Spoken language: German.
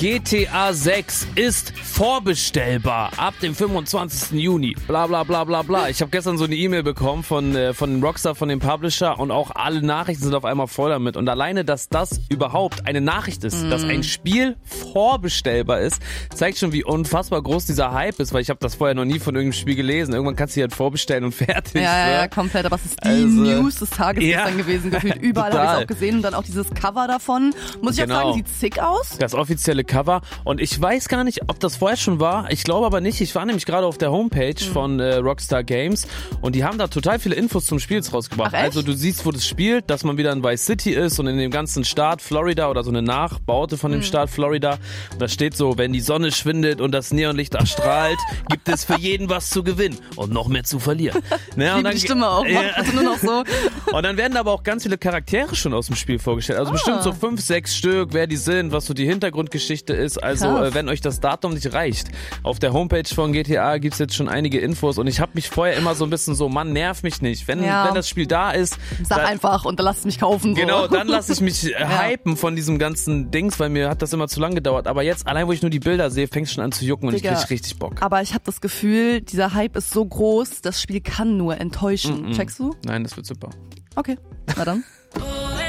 GTA 6 ist vorbestellbar ab dem 25. Juni. Bla bla bla bla bla. Ich habe gestern so eine E-Mail bekommen von Rockstar, von dem Publisher, und auch alle Nachrichten sind auf einmal voll damit. Und alleine, dass das überhaupt eine Nachricht ist, dass ein Spiel vorbestellbar ist, zeigt schon, wie unfassbar groß dieser Hype ist, weil ich habe das vorher noch nie von irgendeinem Spiel gelesen. Irgendwann kannst du halt vorbestellen und fertig. Ja, komplett. Aber es ist die News des Tages gestern gewesen, gefühlt. Überall habe ich es auch gesehen und dann auch dieses Cover davon. Muss ich auch sagen, sieht sick aus. Das offizielle Cover. Und ich weiß gar nicht, ob das vorher schon war. Ich glaube aber nicht. Ich war nämlich gerade auf der Homepage von Rockstar Games und die haben da total viele Infos zum Spiel rausgebracht. Ach, echt? Also du siehst, wo das spielt, dass man wieder in Vice City ist und in dem ganzen Staat Florida oder so eine Nachbaute von dem Staat Florida. Da steht so, wenn die Sonne schwindet und das Neonlicht erstrahlt, gibt es für jeden was zu gewinnen und noch mehr zu verlieren. Ne? Und Die Stimme auch. Bitte nur noch so. Und dann werden aber auch ganz viele Charaktere schon aus dem Spiel vorgestellt. Also bestimmt so 5, 6 Stück, wer die sind, was so die Hintergrundgeschichte ist. Also wenn euch das Datum nicht reicht, auf der Homepage von GTA gibt's jetzt schon einige Infos und ich habe mich vorher immer so ein bisschen so, Mann, nerv mich nicht. Wenn das Spiel da ist... Sag einfach und dann lass es mich kaufen. So. Genau, dann lasse ich mich hypen von diesem ganzen Dings, weil mir hat das immer zu lang gedauert. Aber jetzt, allein wo ich nur die Bilder sehe, fängt es schon an zu jucken und ich krieg richtig Bock. Aber ich habe das Gefühl, dieser Hype ist so groß, das Spiel kann nur enttäuschen. Checkst du? Nein, das wird super. Okay, na dann.